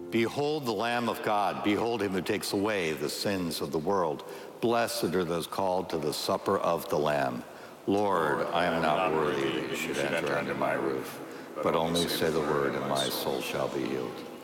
Behold the Lamb of God. Behold him who takes away the sins of the world. Blessed are those called to the supper of the Lamb. Lord, I am not worthy that you should enter under my roof, but only say the word and my soul shall be healed.